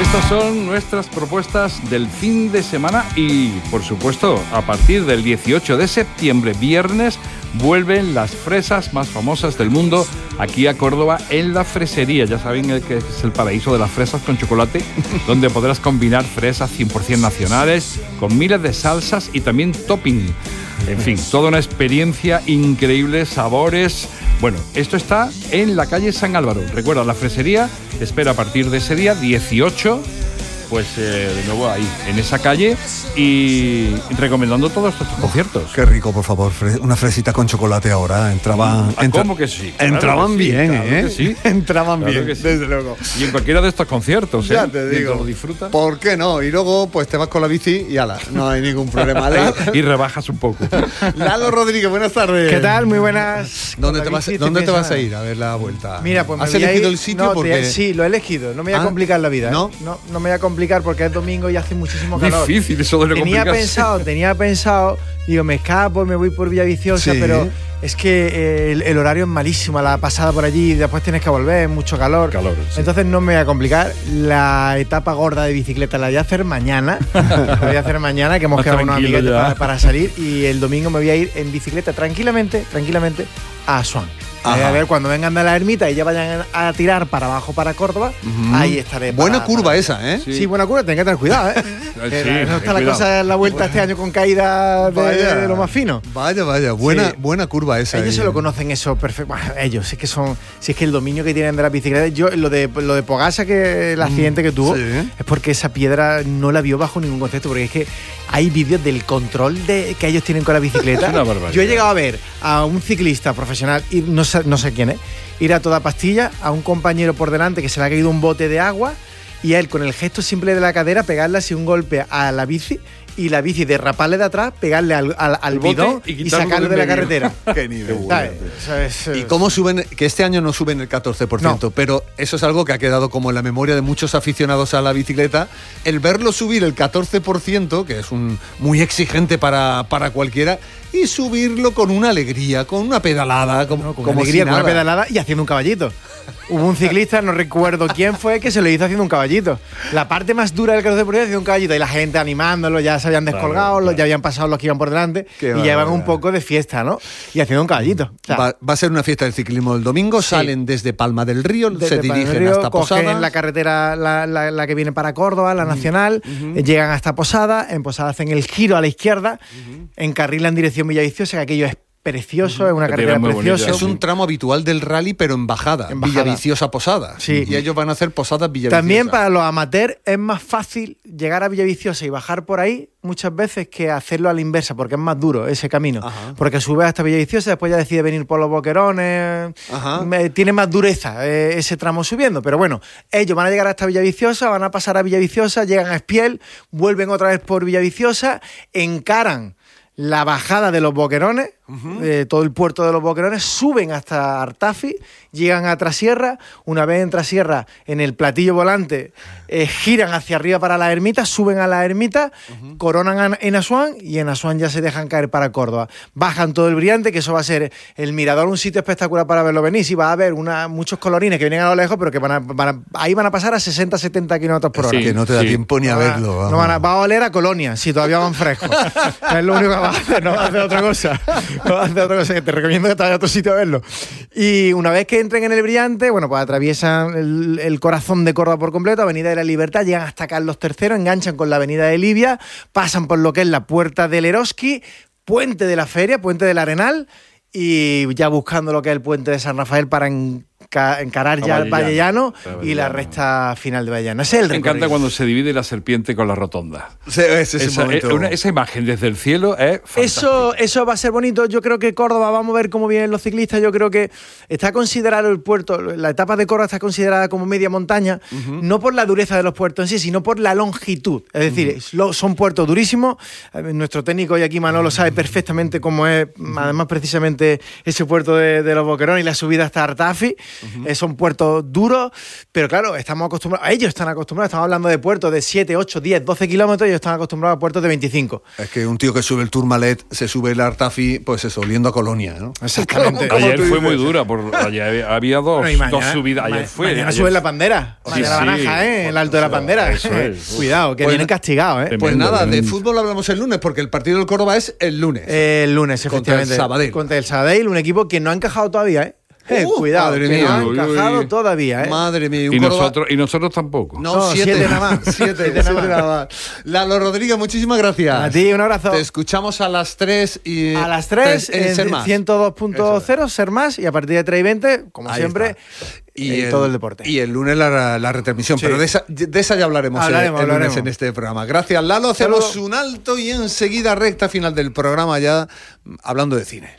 Estas son nuestras propuestas del fin de semana y, por supuesto, a partir del 18 de septiembre, viernes, vuelven las fresas más famosas del mundo aquí a Córdoba en la Fresería. Ya saben que es el paraíso de las fresas con chocolate, donde podrás combinar fresas 100% nacionales con miles de salsas y también topping. En fin, toda una experiencia increíble, sabores. Bueno, esto está en la calle San Álvaro. Recuerda, la Fresería te espera a partir de ese día, 18, pues de nuevo ahí, en esa calle, y recomendando todos estos conciertos. Qué rico, por favor, una fresita con chocolate ahora. ¿Cómo que sí? Entraban que bien, sí, claro que sí. Entraban Claro bien, que sí. desde luego. Y en cualquiera de estos conciertos, Ya te digo. Lo disfrutas. ¿Por qué no? Y luego, pues te vas con la bici y ala, no hay ningún problema. Y rebajas un poco. Lalo Rodríguez, buenas tardes. ¿Qué tal? Muy buenas. ¿Dónde te vas a ir a ver la vuelta? Mira, pues ¿Has elegido el sitio? Sí, lo he elegido. No me voy a complicar la vida. ¿No? No me voy a complicar porque es domingo y hace muchísimo calor. Difícil eso de lo Tenía pensado, digo, me escapo, me voy por Villaviciosa, Sí. pero es que el horario es malísimo, la pasada por allí, y después tienes que volver, mucho calor. Sí. Entonces no me voy a complicar. La etapa gorda de bicicleta la voy a hacer mañana. Que hemos quedado unos amiguetes para salir, y el domingo me voy a ir en bicicleta tranquilamente a Asuán. A ver, cuando vengan de la ermita y ya vayan a tirar para abajo para Córdoba, ahí estaré. Buena curva esa, ¿eh? Sí, buena curva, tenés que tener cuidado, ¿eh? No está la cosa en la vuelta este año con caída de lo más fino. Vaya, buena curva esa. Ellos se lo conocen eso perfecto. Bueno, ellos, si es que el dominio que tienen de la bicicleta. Yo, lo de Pogasa, que el accidente que tuvo, es porque esa piedra no la vio bajo ningún concepto, porque es que hay vídeos del control que ellos tienen con la bicicleta. Es una barbaridad. Yo he llegado a ver a un ciclista profesional, y no sé quién es, ir a toda pastilla, a un compañero por delante que se le ha caído un bote de agua, y a él, con el gesto simple de la cadera, pegarle así un golpe a la bici, y la bici derraparle de atrás, pegarle al bidón y sacarlo de la carretera. Qué nivel. ¿Sabes? ¿Y cómo suben? Que este año no suben el 14%, pero eso es algo que ha quedado como en la memoria de muchos aficionados a la bicicleta. El verlo subir el 14%, que es muy exigente para cualquiera, y subirlo con una alegría, con una pedalada, como alegría, si con una nada. pedalada y haciendo un caballito. Hubo un ciclista, no recuerdo quién fue, que se lo hizo haciendo un caballito. La parte más dura del 14% haciendo un caballito, y la gente animándolo, ya se habían descolgado, Claro. ya habían pasado los que iban por delante, y llevan un poco de fiesta, ¿no? Y haciendo un caballito. O sea, Va a ser una fiesta del ciclismo el domingo, salen desde Palma del Río, se dirigen hasta cogen Posadas. la carretera, la que viene para Córdoba, la nacional, llegan hasta Posada, en Posada hacen el giro a la izquierda, encarrilan en dirección Villaviciosa, que aquello es precioso, es una carretera preciosa. Es un tramo habitual del rally, pero en bajada. Villaviciosa Posada. Sí. Y ellos van a hacer Posadas Villaviciosa. También para los amateurs es más fácil llegar a Villaviciosa y bajar por ahí muchas veces que hacerlo a la inversa, porque es más duro ese camino. Ajá. Porque subes hasta Villaviciosa, después ya decide venir por los boquerones. Tiene más dureza ese tramo subiendo. Pero bueno, ellos van a llegar hasta Villaviciosa, van a pasar a Villaviciosa, llegan a Espiel, vuelven otra vez por Villaviciosa, encaran la bajada de los boquerones, todo el puerto de los boquerones, suben hasta Artafi, llegan a Trasierra, una vez en Trasierra, en el platillo volante, giran hacia arriba para la ermita, suben a la ermita, coronan en Asuán, y en Asuán ya se dejan caer para Córdoba. Bajan todo el Briante, que eso va a ser el mirador, un sitio espectacular para verlo venir, y va a haber muchos colorines que vienen a lo lejos, pero que ahí van a pasar a 60-70 kilómetros por hora. Sí, que no te da tiempo ni a verlo. Va a oler a colonia, si todavía van frescos. Es lo único que va a hacer, no va a hacer otra cosa. No va a hacer otra cosa, que te recomiendo que te vayas a otro sitio a verlo. Y una vez que entren en el Briante, bueno, pues atraviesan el corazón de Córdoba por completo, Avenida de la Libertad, llegan hasta Carlos III, enganchan con la Avenida de Libia, pasan por lo que es la Puerta del Eroski, Puente de la Feria, Puente del Arenal, y ya buscando lo que es el Puente de San Rafael para encarar ya el Valle Llano y la recta final de Valle Llano. Ese es el recorrido. Me encanta cuando se divide la serpiente con la rotonda. Esa imagen desde el cielo es fantástica. Eso va a ser bonito. Yo creo que Córdoba, vamos a ver cómo vienen los ciclistas. Yo creo que está considerado el puerto, la etapa de Córdoba está considerada como media montaña, no por la dureza de los puertos en sí, sino por la longitud. Es decir, son puertos durísimos. Nuestro técnico, y aquí Manolo, sabe perfectamente cómo es, además precisamente ese puerto de los Boquerones y la subida hasta Artafi. son puertos duros, pero claro, estamos acostumbrados, ellos están acostumbrados, estamos hablando de puertos de 7, 8, 10, 12 kilómetros, ellos están acostumbrados a puertos de 25. Es que un tío que sube el Tourmalet se sube el Artafi, pues eso, oliendo a Colonia, ¿no? Exactamente. Ayer fue muy dura, ayer había dos subidas. Ayer mañana sube la Pandera, mañana la Baraja, en el Alto de la Pandera. Cuidado, que vienen castigados, Pues nada, de fútbol hablamos el lunes, porque el partido del Córdoba es el lunes. El lunes, efectivamente. Contra el Sabadell, un equipo que no ha encajado todavía, cuidado, madre que mía. no ha encajado todavía, Madre mía. Y nosotros tampoco. No, 7 nada más. 7 nada más. Lalo Rodríguez, muchísimas gracias. A ti, un abrazo. Te escuchamos a las 3 y... A las 3 en Ser Más. 102.0, Ser Más, y a partir de 3:20, como ahí siempre... Y todo el deporte. Y el lunes la retransmisión, pero de esa ya hablaremos el lunes en este programa. Gracias, Lalo. Hacemos un alto y enseguida recta final del programa ya hablando de cine.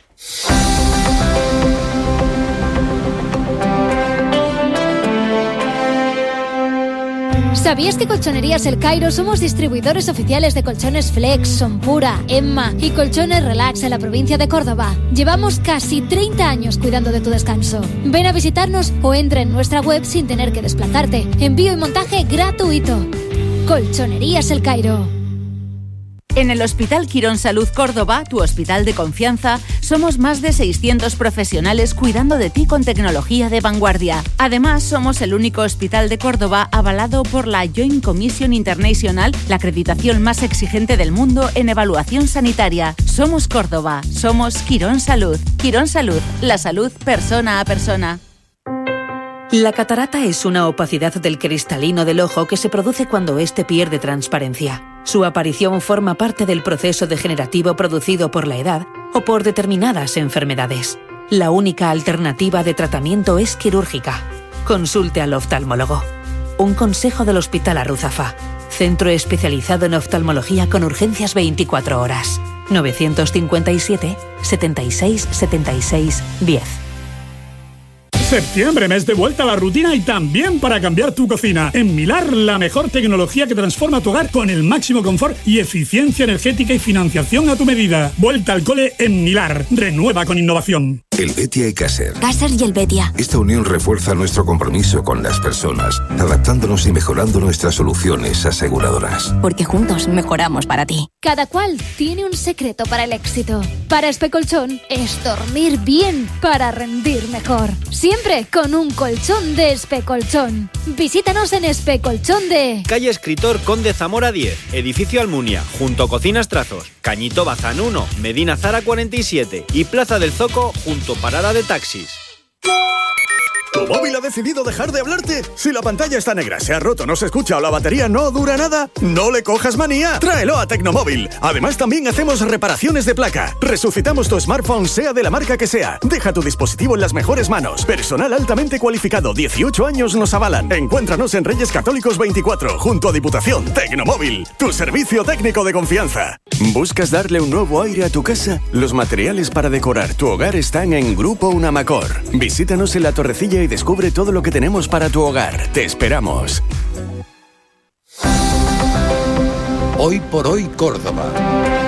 ¿Sabías que Colchonerías El Cairo somos distribuidores oficiales de colchones Flex, Sonpura, Emma y colchones Relax en la provincia de Córdoba? Llevamos casi 30 años cuidando de tu descanso. Ven a visitarnos o entra en nuestra web sin tener que desplazarte. Envío y montaje gratuito. Colchonerías El Cairo. En el Hospital Quirón Salud Córdoba, tu hospital de confianza, somos más de 600 profesionales cuidando de ti con tecnología de vanguardia. Además, somos el único hospital de Córdoba avalado por la Joint Commission International, la acreditación más exigente del mundo en evaluación sanitaria. Somos Córdoba, somos Quirón Salud. Quirón Salud, la salud persona a persona. La catarata es una opacidad del cristalino del ojo que se produce cuando éste pierde transparencia. Su aparición forma parte del proceso degenerativo producido por la edad o por determinadas enfermedades. La única alternativa de tratamiento es quirúrgica. Consulte al oftalmólogo. Un consejo del Hospital Arruzafa. Centro especializado en oftalmología con urgencias 24 horas. 957 76 76 10. Septiembre, mes de vuelta a la rutina y también para cambiar tu cocina. En Milar, la mejor tecnología que transforma tu hogar con el máximo confort y eficiencia energética y financiación a tu medida. Vuelta al cole en Milar. Renueva con innovación. Helvetia y Caser. Caser y Helvetia. Esta unión refuerza nuestro compromiso con las personas, adaptándonos y mejorando nuestras soluciones aseguradoras. Porque juntos mejoramos para ti. Cada cual tiene un secreto para el éxito. Para Especolchón es dormir bien para rendir mejor. Siempre con un colchón de Especolchón. Visítanos en Especolchón de... Calle Escritor Conde Zamora 10, Edificio Almunia, junto a Cocinas Trazos, Cañito Bazán 1, Medina Zara 47 y Plaza del Zoco, junto a Parada de Taxis. ¿Tu móvil ha decidido dejar de hablarte? Si la pantalla está negra, se ha roto, no se escucha o la batería no dura nada, no le cojas manía. Tráelo a Tecnomóvil. Además, también hacemos reparaciones de placa. Resucitamos tu smartphone, sea de la marca que sea. Deja tu dispositivo en las mejores manos. Personal altamente cualificado, 18 años nos avalan. Encuéntranos en Reyes Católicos 24, junto a Diputación. Tecnomóvil, tu servicio técnico de confianza. ¿Buscas darle un nuevo aire a tu casa? Los materiales para decorar tu hogar están en Grupo Unamacor. Visítanos en La Torrecilla y descubre todo lo que tenemos para tu hogar. Te esperamos. Hoy por hoy Córdoba.